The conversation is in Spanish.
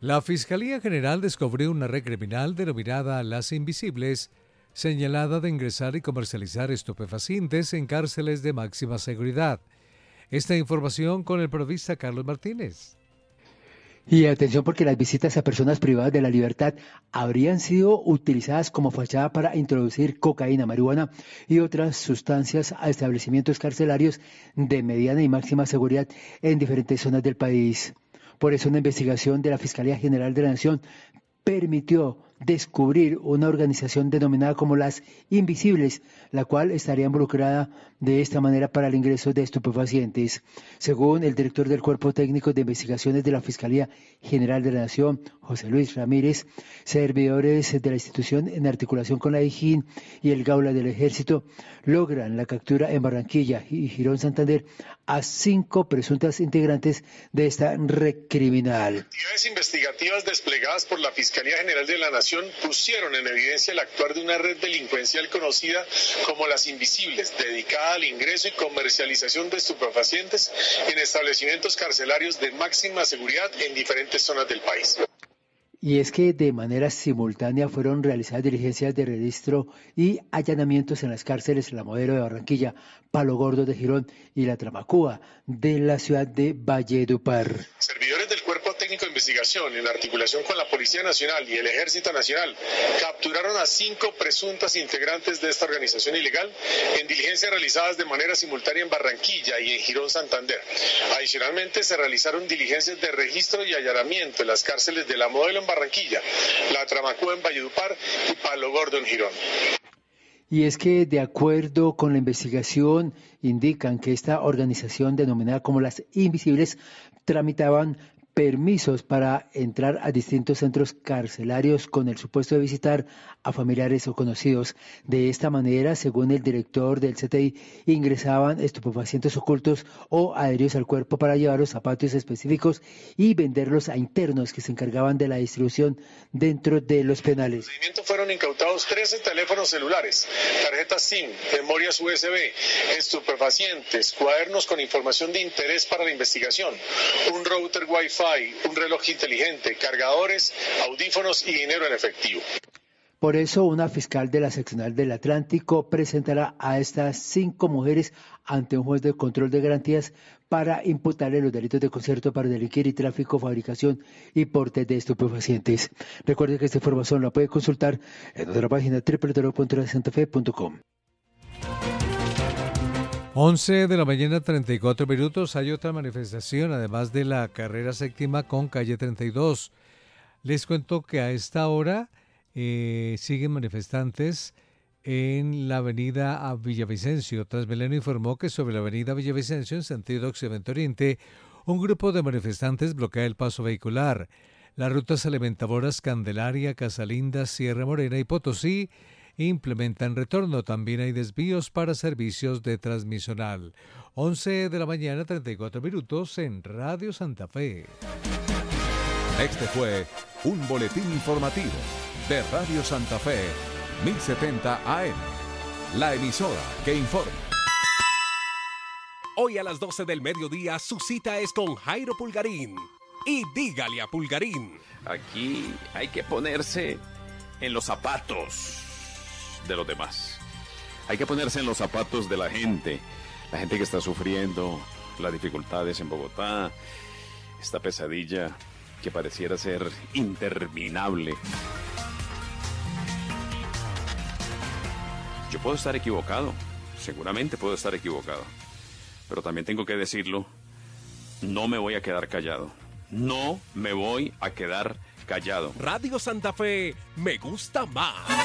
La Fiscalía General descubrió una red criminal denominada Las Invisibles, señalada de ingresar y comercializar estupefacientes en cárceles de máxima seguridad. Esta información con el periodista Carlos Martínez. Y atención porque las visitas a personas privadas de la libertad habrían sido utilizadas como fachada para introducir cocaína, marihuana y otras sustancias a establecimientos carcelarios de mediana y máxima seguridad en diferentes zonas del país. Por eso una investigación de la Fiscalía General de la Nación permitió descubrir una organización denominada como Las Invisibles, la cual estaría involucrada de esta manera para el ingreso de estupefacientes. Según el director del Cuerpo Técnico de Investigaciones de la Fiscalía General de la Nación, José Luis Ramírez, servidores de la institución en articulación con la DIJÍN y el Gaula del Ejército logran la captura en Barranquilla y Girón Santander a 5 presuntas integrantes de esta red criminal. Actividades investigativas desplegadas por la Fiscalía General de la Nación pusieron en evidencia el actuar de una red delincuencial conocida como Las Invisibles, dedicada al ingreso y comercialización de estupefacientes en establecimientos carcelarios de máxima seguridad en diferentes zonas del país. Y es que de manera simultánea fueron realizadas diligencias de registro y allanamientos en las cárceles La Modelo de Barranquilla, Palo Gordo de Girón y La Tramacúa de la ciudad de Valledupar. Servidores del Cuerpo Técnico de Investigación, en articulación con la Policía Nacional y el Ejército Nacional, capturaron a 5 presuntas integrantes de esta organización ilegal en diligencias realizadas de manera simultánea en Barranquilla y en Girón Santander. Adicionalmente, se realizaron diligencias de registro y allanamiento en las cárceles de La Modelo en Barranquilla, La Tramacúa en Valledupar y Palo Gordo en Girón. Y es que, de acuerdo con la investigación, indican que esta organización denominada como Las Invisibles tramitaban permisos para entrar a distintos centros carcelarios con el supuesto de visitar a familiares o conocidos. De esta manera, según el director del CTI, ingresaban estupefacientes ocultos o adheridos al cuerpo para llevarlos a patios específicos y venderlos a internos que se encargaban de la distribución dentro de los penales. En el procedimiento fueron incautados 13 teléfonos celulares, tarjetas SIM, memorias USB, estupefacientes, cuadernos con información de interés para la investigación, un router Wi-Fi, un reloj inteligente, cargadores, audífonos y dinero en efectivo. Por eso, una fiscal de la seccional del Atlántico presentará a estas 5 mujeres ante un juez de control de garantías para imputarle los delitos de concierto para delinquir y tráfico, fabricación y porte de estupefacientes. Recuerde que esta información la puede consultar en nuestra página www.radiosantafe.com. 11 de la mañana, 34 minutos. Hay otra manifestación, además de la carrera séptima con calle 32. Les cuento que a esta hora siguen manifestantes en la avenida Villavicencio. Transmilenio informó que sobre la avenida Villavicencio, en sentido occidente-oriente, un grupo de manifestantes bloquea el paso vehicular. Las rutas alimentadoras Candelaria, Casalinda, Sierra Morena y Potosí implementan retorno. También hay desvíos para servicios de transmisional. 11 de la mañana, 34 minutos en Radio Santa Fe. Este fue un boletín informativo de Radio Santa Fe, 1070 AM, la emisora que informa. Hoy a las 12 del mediodía su cita es con Jairo Pulgarín. Y dígale a Pulgarín. Aquí hay que ponerse en los zapatos de los demás. Hay que ponerse en los zapatos de la gente que está sufriendo las dificultades en Bogotá, esta pesadilla que pareciera ser interminable. Yo puedo estar equivocado, seguramente puedo estar equivocado, pero también tengo que decirlo, no me voy a quedar callado. No me voy a quedar callado. Radio Santa Fe me gusta más.